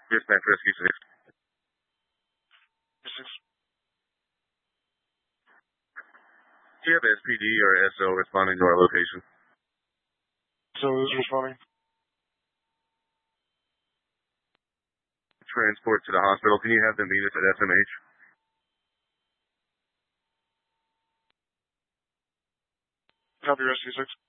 Dispatch Rescue 6. Do you have SPD or SO responding to our location? So is responding. Transport to the hospital. Can you have them meet us at SMH? Copy, Rescue 6.